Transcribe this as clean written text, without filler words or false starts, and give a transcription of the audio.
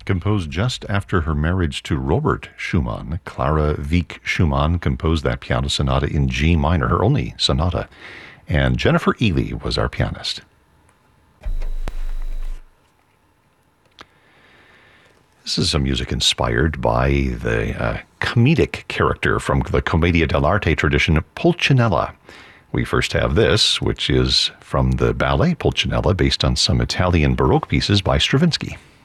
Composed just after her marriage to Robert Schumann, Clara Wieck Schumann composed that piano sonata in G minor, her only sonata. And Jennifer Ely was our pianist. This is some music inspired by the comedic character from the Commedia dell'arte tradition, Pulcinella. We first have this, which is from the ballet Pulcinella, based on some Italian Baroque pieces by Stravinsky.